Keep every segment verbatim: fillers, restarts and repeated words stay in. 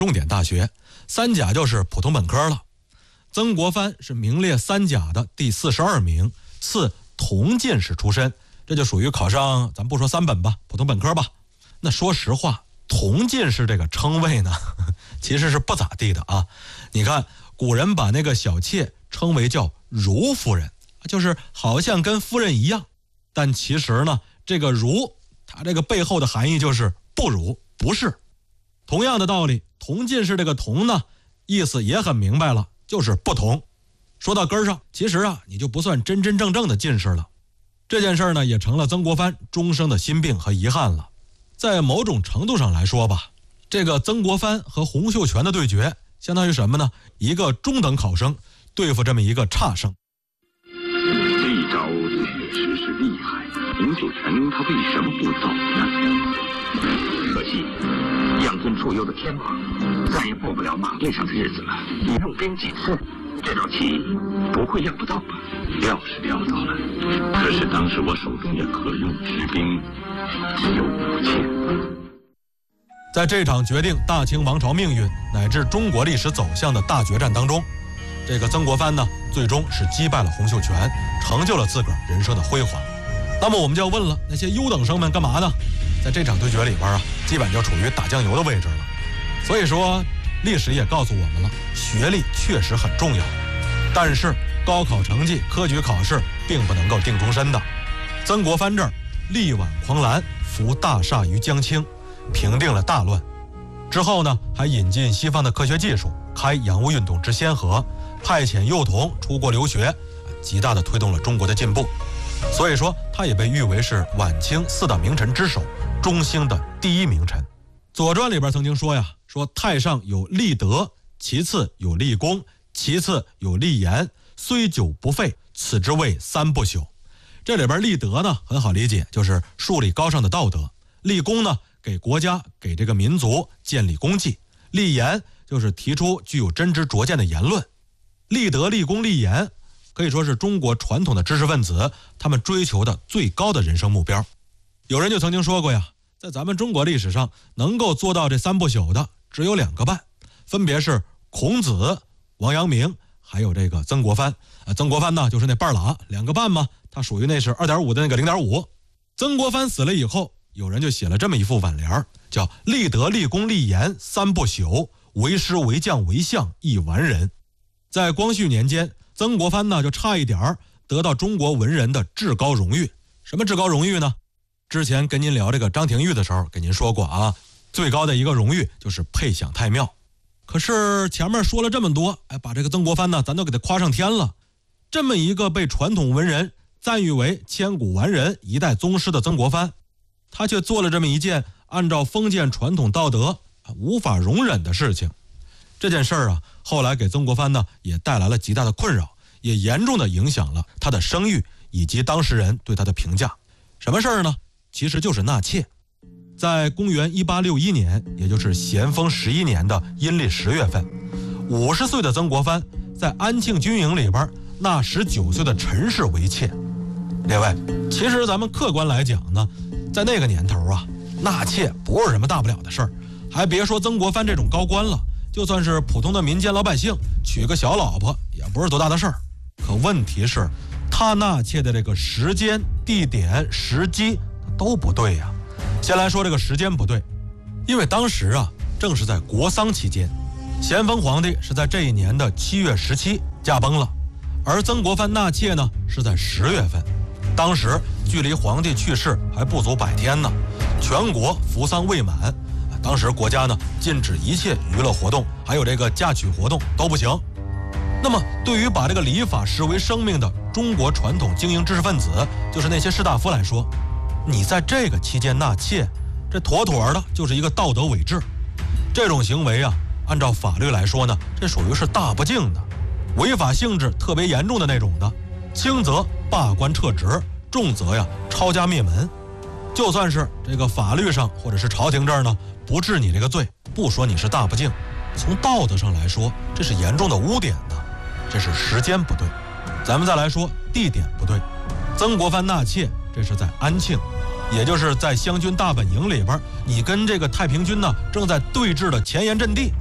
重点大学，三甲就是普通本科了。曾国藩是名列三甲的第四十二名，次同进士出身，这就属于考上，咱不说三本吧，普通本科吧。那说实话，同进士这个称谓呢，其实是不咋地的啊。你看古人把那个小妾称为叫如夫人，就是好像跟夫人一样，但其实呢，这个如它这个背后的含义就是不如，不是。同样的道理，同进士这个同呢，意思也很明白了，就是不同。说到根上，其实啊，你就不算真真正正的进士了。这件事呢，也成了曾国藩终生的心病和遗憾了。在某种程度上来说吧，这个曾国藩和洪秀全的对决，相当于什么呢？一个中等考生对付这么一个差生。 这一招确实是厉害，洪秀全他为什么不走呢？可惜养尊处优的天王再也过不了马背上的日子了。你用兵几次，这招棋不会料不到吧？料是料到了，可是当时我手中也可用之兵只有五千。 在这场决定大清王朝命运乃至中国历史走向的大决战当中，这个曾国藩呢，最终是击败了洪秀全，成就了自个儿人生的辉煌。那么我们就要问了，那些优等生们干嘛呢？在这场对决里边啊，基本就处于打酱油的位置了。所以说，历史也告诉我们了，学历确实很重要，但是高考成绩、科举考试并不能够定终身的。曾国藩这儿力挽狂澜，扶大厦于江青，平定了大乱。之后呢，还引进西方的科学技术，开洋务运动之先河，派遣幼童出国留学，极大地推动了中国的进步。所以说，他也被誉为是晚清四大名臣之首，中兴的第一名臣。《左传》里边曾经说呀，说太上有立德，其次有立功，其次有立言，虽久不废，此之谓三不朽。这里边立德呢，很好理解，就是树立高尚的道德；立功呢，给国家给这个民族建立功绩；立言就是提出具有真知灼见的言论。立德、立功、立言可以说是中国传统的知识分子他们追求的最高的人生目标。有人就曾经说过呀，在咱们中国历史上能够做到这三不朽的只有两个半，分别是孔子、王阳明还有这个曾国藩。呃，曾国藩呢就是那半拉，两个半嘛，他属于那是二点五的那个零点五。曾国藩死了以后，有人就写了这么一副挽联，叫立德、立功、立言三不朽，为师、为将、为相一完人。在光绪年间，曾国藩呢就差一点得到中国文人的至高荣誉。什么至高荣誉呢？之前跟您聊这个张廷玉的时候给您说过啊，最高的一个荣誉就是配享太庙。可是前面说了这么多，哎，把这个曾国藩呢咱都给他夸上天了。这么一个被传统文人赞誉为千古完人、一代宗师的曾国藩，他却做了这么一件按照封建传统道德无法容忍的事情。这件事儿啊，后来给曾国藩呢也带来了极大的困扰，也严重的影响了他的声誉以及当事人对他的评价。什么事儿呢？其实就是纳妾。在公元一八六一年，也就是咸丰十一年的阴历十月份，五十岁的曾国藩在安庆军营里边纳十九岁的陈氏为妾。列位，其实咱们客观来讲呢，在那个年头啊，纳妾不是什么大不了的事儿，还别说曾国藩这种高官了，就算是普通的民间老百姓娶个小老婆也不是多大的事儿。可问题是，他纳妾的这个时间、地点、时机都不对呀。先来说这个时间不对，因为当时啊正是在国丧期间，咸丰皇帝是在这一年的七月十七驾崩了，而曾国藩纳妾呢是在十月份，当时距离皇帝去世还不足百天呢，全国服丧未满，当时国家呢禁止一切娱乐活动，还有这个嫁娶活动都不行。那么对于把这个礼法视为生命的中国传统精英知识分子，就是那些士大夫来说，你在这个期间纳妾，这妥妥的就是一个道德伪制。这种行为啊，按照法律来说呢，这属于是大不敬的，违法性质特别严重的那种的，轻则罢官撤职，重则呀抄家灭门。就算是这个法律上或者是朝廷这儿呢不治你这个罪，不说你是大不敬，从道德上来说这是严重的污点的。这是时间不对。咱们再来说地点不对，曾国藩纳妾这是在安庆，也就是在湘军大本营里边，你跟这个太平军呢正在对峙的前沿阵地，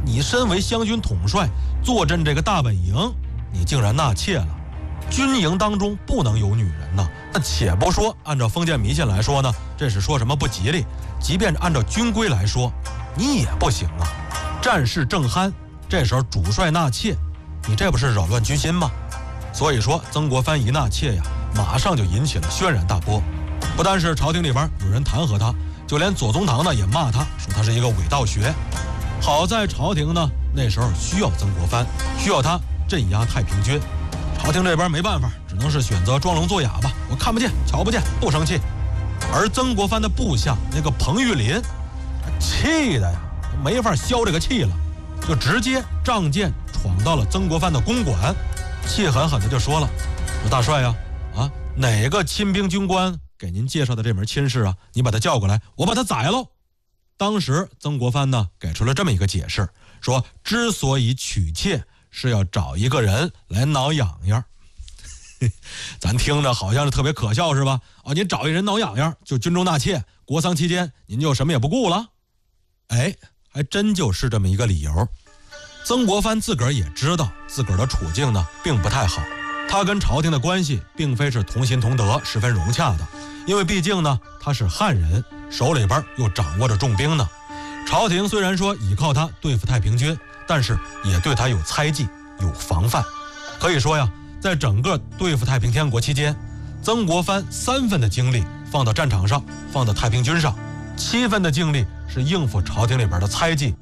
你身为湘军统帅，坐镇这个大本营，你竟然纳妾了。军营当中不能有女人呢。那且不说按照封建迷信来说呢，这是说什么不吉利，即便按照军规来说，你也不行啊。战事正酣，这时候主帅纳妾，你这不是扰乱军心吗？所以说曾国藩一纳妾呀，马上就引起了轩然大波。不但是朝廷里边有人弹劾他，就连左宗棠呢也骂他，说他是一个伪道学。好在朝廷呢那时候需要曾国藩，需要他镇压太平军。朝廷这边没办法，只能是选择装聋作哑吧，我看不见瞧不见，不生气。而曾国藩的部下那个彭玉麟，气的呀没法消这个气了，就直接仗剑闯到了曾国藩的公馆，气狠狠的就说了，说大帅呀，啊哪个亲兵军官给您介绍的这门亲事啊，你把他叫过来，我把他宰喽。当时曾国藩呢给出了这么一个解释，说之所以娶妾是要找一个人来挠痒痒。咱听着好像是特别可笑是吧？哦，您找一人挠痒痒，就军中纳妾，国丧期间您就什么也不顾了？哎，还真就是这么一个理由。曾国藩自个儿也知道自个儿的处境呢并不太好，他跟朝廷的关系并非是同心同德十分融洽的，因为毕竟呢他是汉人，手里边又掌握着重兵呢。朝廷虽然说倚靠他对付太平军，但是也对他有猜忌有防范。可以说呀，在整个对付太平天国期间，曾国藩三分的精力放到战场上，放到太平军上，七分的精力是应付朝廷里边的猜忌。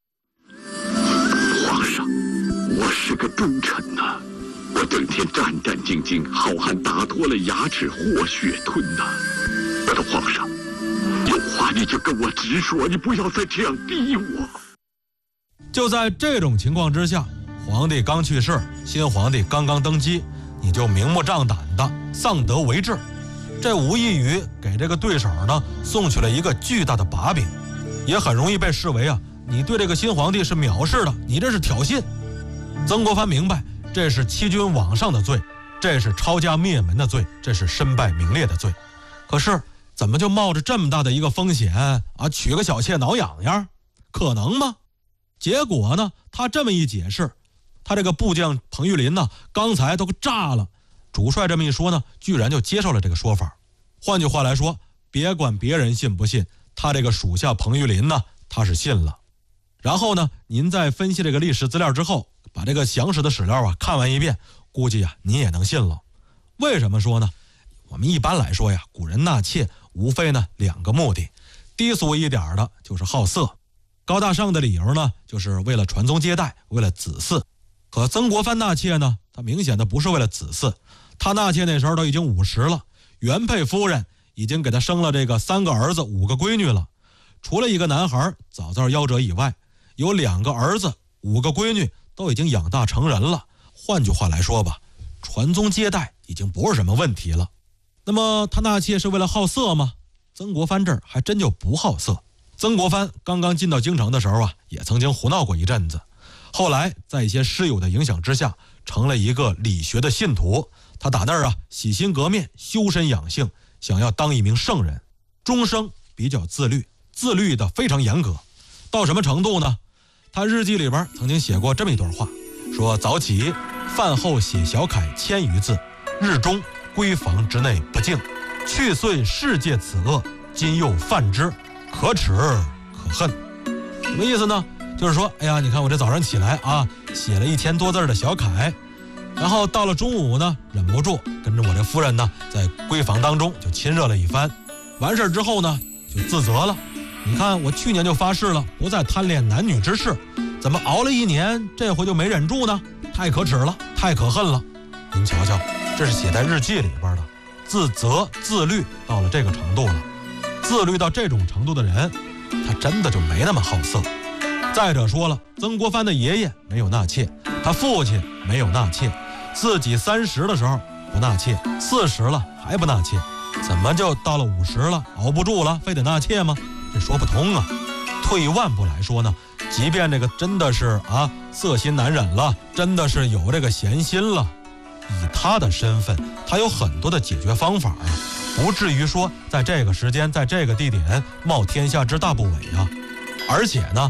皇上，我是个忠臣呐，我整天战战兢兢，好汉打脱了牙齿活血吞呐。我的皇上，有话你就跟我直说，你不要再这样逼我。 就在这种情况之下，皇帝刚去世，新皇帝刚刚登基，你就明目张胆的丧德为治，这无异于给这个对手呢送去了一个巨大的把柄，也很容易被视为啊你对这个新皇帝是藐视的，你这是挑衅。曾国藩明白这是欺君罔上的罪，这是抄家灭门的罪，这是身败名裂的罪。可是怎么就冒着这么大的一个风险啊娶个小妾挠痒痒，可能吗？结果呢他这么一解释，他这个部将彭玉麟呢刚才都炸了，主帅这么一说呢，居然就接受了这个说法。换句话来说，别管别人信不信，他这个属下彭玉麟呢他是信了。然后呢您在分析这个历史资料之后，把这个详实的史料啊看完一遍，估计啊您也能信了。为什么说呢？我们一般来说呀，古人纳妾无非呢两个目的，低俗一点的就是好色，高大上的理由呢就是为了传宗接代，为了子嗣。可曾国藩纳妾呢，他明显的不是为了子嗣，他纳妾那时候都已经五十了，原配夫人已经给他生了这个三个儿子五个闺女了，除了一个男孩早早夭折以外，有两个儿子五个闺女都已经养大成人了。换句话来说吧，传宗接代已经不是什么问题了。那么他纳妾是为了好色吗？曾国藩这儿还真就不好色。曾国藩刚刚进到京城的时候啊，也曾经胡闹过一阵子，后来在一些师友的影响之下，成了一个理学的信徒。他打那儿啊洗心革面，修身养性，想要当一名圣人，终生比较自律，自律的非常严格。到什么程度呢？他日记里边曾经写过这么一段话，说早起饭后写小楷千余字，日中闺房之内不净，去岁世界此恶，今又犯之，可耻可恨。什么意思呢？就是说，哎呀，你看我这早上起来啊，写了一千多字的小楷，然后到了中午呢，忍不住跟着我这夫人呢，在闺房当中就亲热了一番。完事之后呢，就自责了。你看我去年就发誓了，不再贪恋男女之事，怎么熬了一年，这回就没忍住呢？太可耻了，太可恨了。您瞧瞧，这是写在日记里边的，自责自律到了这个程度了。自律到这种程度的人，他真的就没那么好色。再者说了，曾国藩的爷爷没有纳妾，他父亲没有纳妾，自己三十的时候不纳妾，四十了还不纳妾，怎么就到了五十了熬不住了，非得纳妾吗？这说不通啊。退一万步来说呢，即便这个真的是啊色心难忍了，真的是有这个闲心了，以他的身份，他有很多的解决方法啊，不至于说在这个时间在这个地点冒天下之大不韪啊。而且呢，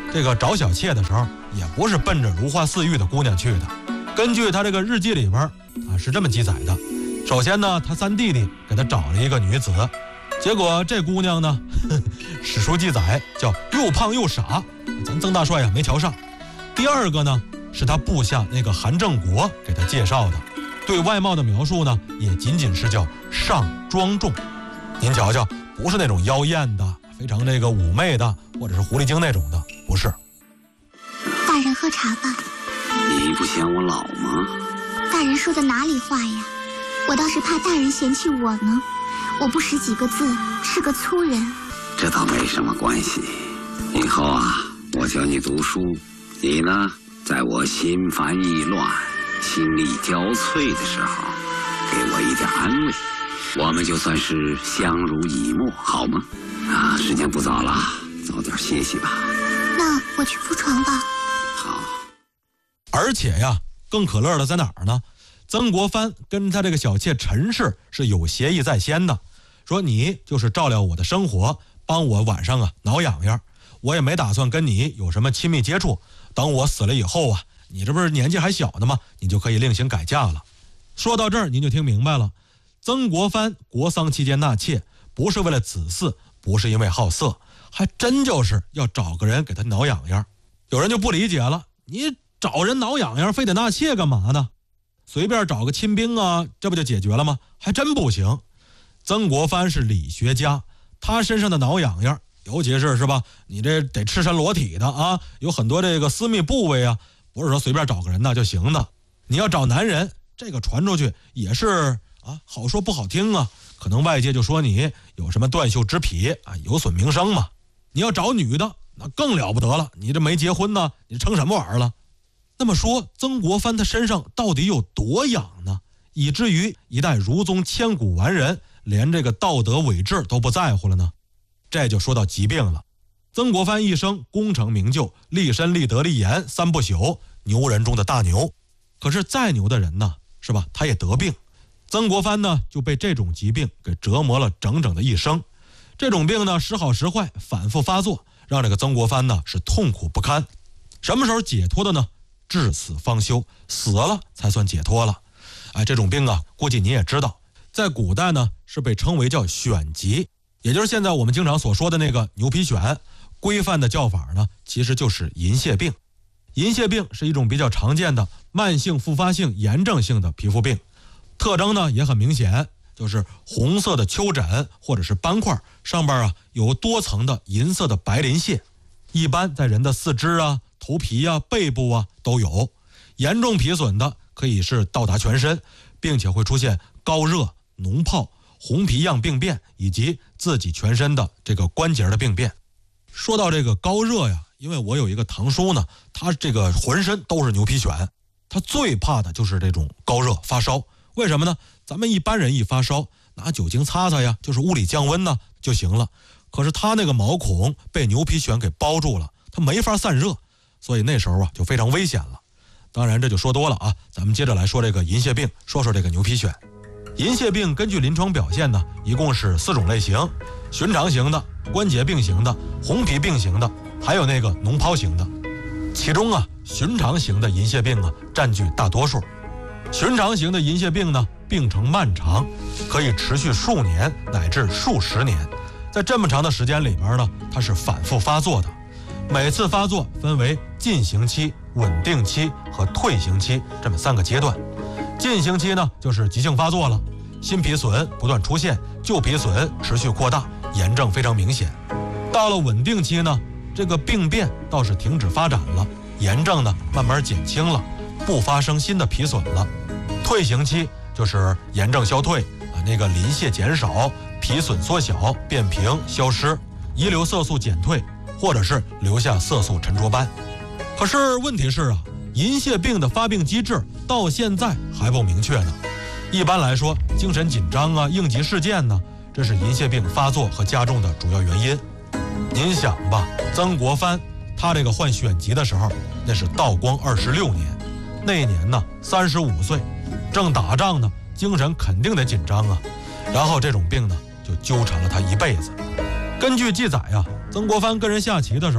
这个找小妾的时候，也不是奔着如花似玉的姑娘去的。根据他这个日记里边啊是这么记载的：首先呢，他三弟弟给他找了一个女子，结果这姑娘呢，呵呵史书记载叫又胖又傻，咱曾大帅啊没瞧上。第二个呢，是他部下那个韩正国给他介绍的，对外貌的描述呢，也仅仅是叫上庄重。您瞧瞧，不是那种妖艳的、非常那个妩媚的，或者是狐狸精那种的，不是。 大人喝茶吧。 你不嫌我老吗？ 大人说的哪里话呀？我倒是怕大人嫌弃我呢。我不识几个字，是个粗人。 这倒没什么关系。以后啊，我教你读书，你呢，在我心烦意乱、心力交瘁的时候，给我一点安慰，我们就算是相濡以沫，好吗？啊，时间不早了，早点歇息吧。 那我去铺床吧。 好。 而且呀，更可乐的在哪儿呢？曾国藩跟他这个小妾陈氏是有协议在先的，说你就是照料我的生活，帮我晚上啊挠痒痒，我也没打算跟你有什么亲密接触。等我死了以后啊，你这不是年纪还小呢吗？你就可以另行改嫁了。说到这儿，您就听明白了，曾国藩国丧期间纳妾，不是为了子嗣，不是因为好色，还真就是要找个人给他挠痒痒。有人就不理解了，你找人挠痒痒，非得纳妾干嘛呢？随便找个亲兵啊，这不就解决了吗？还真不行。曾国藩是理学家，他身上的挠痒痒，尤其是是吧，你这得赤身裸体的啊，有很多这个私密部位啊，不是说随便找个人那就行的。你要找男人，这个传出去也是啊，好说不好听啊，可能外界就说你有什么断袖之癖啊，有损名声嘛。你要找女的，那更了不得了，你这没结婚呢，你成什么玩意儿了？那么说，曾国藩他身上到底有多痒呢？以至于一代儒宗千古完人，连这个道德伪志都不在乎了呢？这就说到疾病了。曾国藩一生功成名就，立身立德立言三不朽，牛人中的大牛。可是再牛的人呢，是吧？他也得病。曾国藩呢就被这种疾病给折磨了整整的一生。这种病呢时好时坏，反复发作，让这个曾国藩呢是痛苦不堪。什么时候解脱的呢？至死方休，死了才算解脱了。哎，这种病啊，估计你也知道，在古代呢是被称为叫癣疾，也就是现在我们经常所说的那个牛皮癣。规范的叫法呢，其实就是银屑病。银屑病是一种比较常见的慢性复发性炎症性的皮肤病，特征呢也很明显，就是红色的丘疹或者是斑块，上边啊有多层的银色的白鳞屑，一般在人的四肢啊、头皮啊、背部啊都有。严重皮损的可以是到达全身，并且会出现高热、脓疱、红皮样病变，以及自己全身的这个关节的病变。说到这个高热呀，因为我有一个堂叔呢，他这个浑身都是牛皮癣，他最怕的就是这种高热发烧。为什么呢？咱们一般人一发烧，拿酒精擦擦呀，就是物理降温呢就行了。可是他那个毛孔被牛皮癣给包住了，他没法散热，所以那时候啊就非常危险了。当然这就说多了啊，咱们接着来说这个银屑病，说说这个牛皮癣。银屑病根据临床表现呢，一共是四种类型：寻常型的、关节病型的、红皮病型的，还有那个脓疱型的。其中啊，寻常型的银屑病啊占据大多数。寻常型的银屑病呢，病程漫长，可以持续数年乃至数十年。在这么长的时间里边呢，它是反复发作的。每次发作分为进行期、稳定期和退行期这么三个阶段。进行期呢，就是急性发作了，新皮损不断出现，旧皮损持续扩大，炎症非常明显。到了稳定期呢，这个病变倒是停止发展了，炎症呢慢慢减轻了，不发生新的皮损了。退行期就是炎症消退啊，那个鳞屑减少，皮损缩小，变平消失，遗留色素减退，或者是留下色素沉着斑。可是问题是啊，银屑病的发病机制到现在还不明确呢。一般来说，精神紧张啊、应急事件呢，这是银屑病发作和加重的主要原因。您想吧，曾国藩他这个患癣疾的时候，那是道光二十六年，那一年呢三十五岁，正打仗呢，精神肯定得紧张啊。然后这种病呢就纠缠了他一辈子。根据记载啊，曾国藩跟人下棋的时候呢，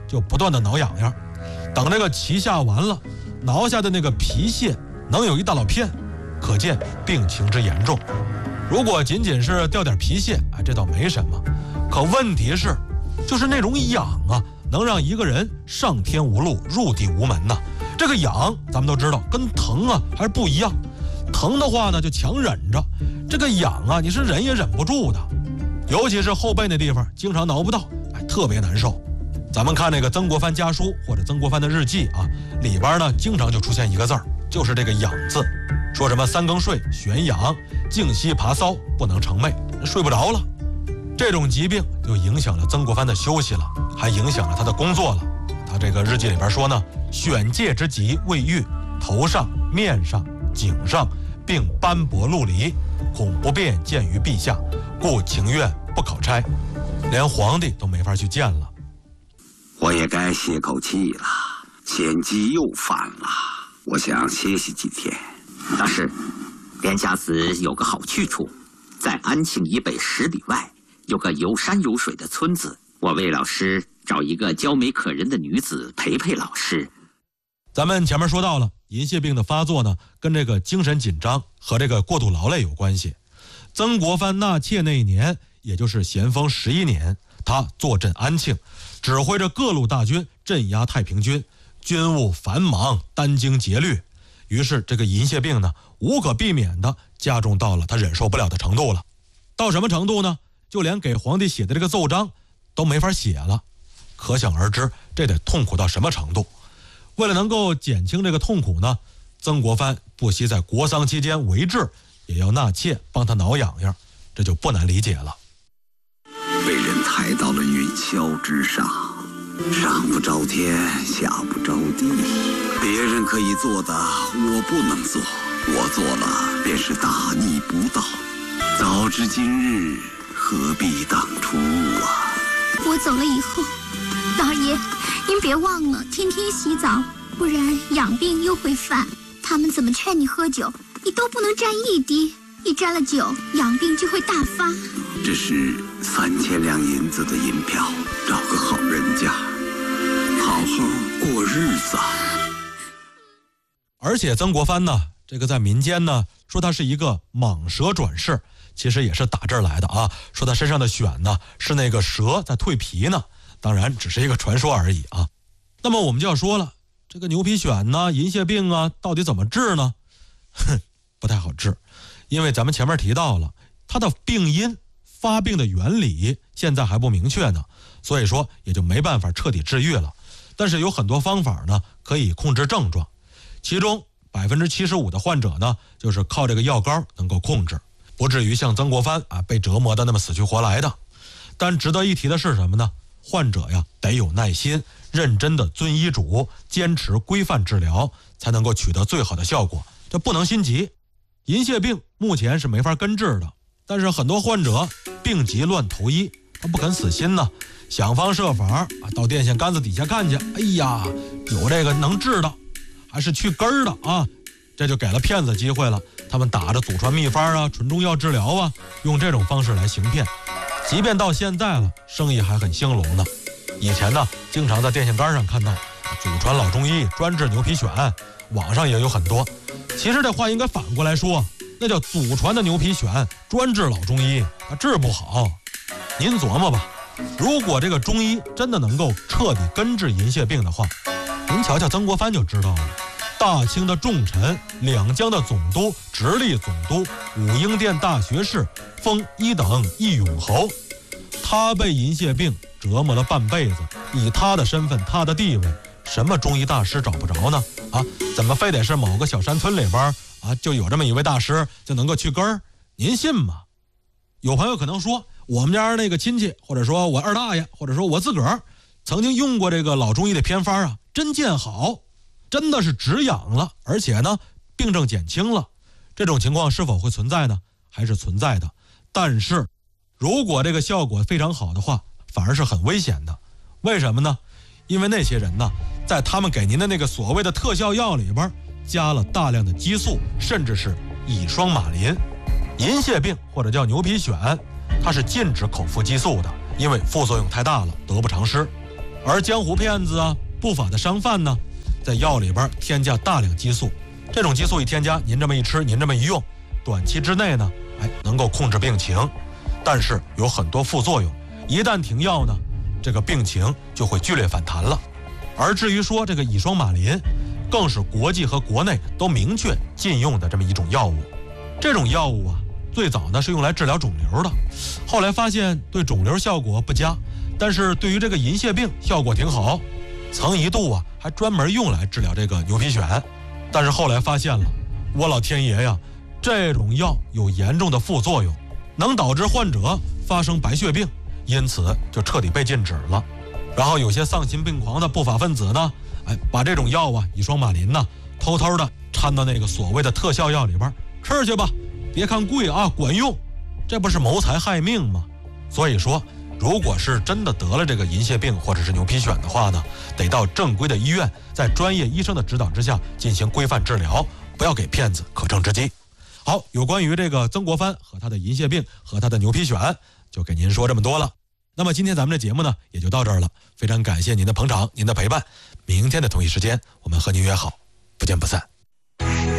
就不断的挠痒痒，等这个脐下完了，挠下的那个皮屑能有一大老片，可见病情之严重。如果仅仅是掉点皮屑，哎，这倒没什么。可问题是，就是那种痒啊，能让一个人上天无路，入地无门呐。这个痒，咱们都知道，跟疼啊还是不一样。疼的话呢，就强忍着；这个痒啊，你是忍也忍不住的。尤其是后背那地方，经常挠不到，哎，特别难受。咱们看那个曾国藩家书或者曾国藩的日记啊，里边呢经常就出现一个字儿，就是这个痒字。说什么三更睡，眩痒，静息爬骚，不能成寐，睡不着了。这种疾病就影响了曾国藩的休息了，还影响了他的工作了。他这个日记里边说呢，选疥之疾未愈，头上、面上、颈上并斑驳陆离，恐不便见于陛下，故情愿不考差，连皇帝都没法去见了。 我也该歇口气了，癣疾又犯了，我想歇息几天。 大师，莲家子有个好去处，在安庆以北十里外有个有山有水的村子，我为老师找一个娇美可人的女子陪陪老师。 咱们前面说到了，银屑病的发作呢，跟这个精神紧张和这个过度劳累有关系。曾国藩纳妾那一年，也就是咸丰十一年，他坐镇安庆，指挥着各路大军镇压太平军，军务繁忙，殚精竭虑。于是这个银屑病呢，无可避免的加重到了他忍受不了的程度了。到什么程度呢？就连给皇帝写的这个奏章都没法写了。可想而知，这得痛苦到什么程度。为了能够减轻这个痛苦呢，曾国藩不惜在国丧期间为治，也要纳妾帮他挠痒痒，这就不难理解了。 被人抬到了云霄之上，上不着天，下不着地，别人可以做的我不能做，我做了便是大逆不道，早知今日何必当初啊。 我走了以后，老爷您别忘了天天洗澡，不然痒病又会犯。他们怎么劝你喝酒，你都不能沾一滴，一沾了酒，痒病就会大发。 这是三千两银子的银票，找个好人家好好过日子。 而且曾国藩呢，这个在民间呢说他是一个蟒蛇转世，其实也是打这儿来的啊，说他身上的癣呢是那个蛇在蜕皮呢，当然只是一个传说而已啊。那么我们就要说了，这个牛皮癣呢、银屑病啊，到底怎么治呢？哼，不太好治，因为咱们前面提到了它的病因、发病的原理现在还不明确呢，所以说也就没办法彻底治愈了。但是有很多方法呢可以控制症状，其中百分之七十五的患者呢就是靠这个药膏能够控制，不至于像曾国藩啊被折磨的那么死去活来的。但值得一提的是什么呢？患者呀得有耐心，认真的遵医嘱，坚持规范治疗，才能够取得最好的效果。这不能心急。银屑病目前是没法根治的，但是很多患者病急乱投医，他不肯死心呢，想方设法啊到电线杆子底下看去，哎呀，有这个能治的，还是去根儿的啊，这就给了骗子机会了。他们打着祖传秘方啊、纯中药治疗啊，用这种方式来行骗。即便到现在了，生意还很兴隆呢。以前呢，经常在电线杆上看到祖传老中医专治牛皮癣，网上也有很多。其实这话应该反过来说，那叫祖传的牛皮癣专治老中医，他治不好。您琢磨吧，如果这个中医真的能够彻底根治银屑病的话，您瞧瞧曾国藩就知道了。大清的重臣，两江的总督，直隶总督，武英殿大学士，封一等一勇侯。他被银屑病折磨了半辈子，以他的身份，他的地位，什么中医大师找不着呢？啊，怎么非得是某个小山村里边啊，就有这么一位大师就能够去根儿？您信吗？有朋友可能说，我们家那个亲戚，或者说我二大爷，或者说我自个儿，曾经用过这个老中医的偏方啊，真见好，真的是止痒了，而且呢，病症减轻了。这种情况是否会存在呢？还是存在的。但是，如果这个效果非常好的话，反而是很危险的。为什么呢？因为那些人呢，在他们给您的那个所谓的特效药里边，加了大量的激素，甚至是乙双马林。银屑病或者叫牛皮癣，它是禁止口服激素的，因为副作用太大了，得不偿失。 而江湖骗子啊、不法的商贩呢，在药里边添加大量激素，这种激素一添加，您这么一吃，您这么一用，短期之内呢，哎，能够控制病情，但是有很多副作用，一旦停药呢，这个病情就会剧烈反弹了。而至于说这个乙双马林，更是国际和国内都明确禁用的这么一种药物。这种药物啊，最早呢是用来治疗肿瘤的，后来发现对肿瘤效果不佳，但是对于这个银屑病效果挺好，曾一度啊还专门用来治疗这个牛皮癣。但是后来发现了，我老天爷呀，这种药有严重的副作用，能导致患者发生白血病，因此就彻底被禁止了。然后有些丧心病狂的不法分子呢，哎，把这种药啊，乙双马林呢，偷偷的掺到那个所谓的特效药里边，吃去吧，别看贵啊，管用，这不是谋财害命吗？所以说，如果是真的得了这个银屑病或者是牛皮癣的话呢，得到正规的医院，在专业医生的指导之下进行规范治疗，不要给骗子可乘之机。好，有关于这个曾国藩和他的银屑病和他的牛皮癣，就给您说这么多了。那么今天咱们这节目呢，也就到这儿了。非常感谢您的捧场，您的陪伴。明天的同一时间，我们和您约好，不见不散。